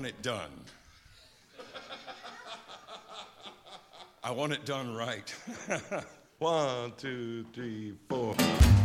want it done. I want it done right. 1, 2, 3, 4.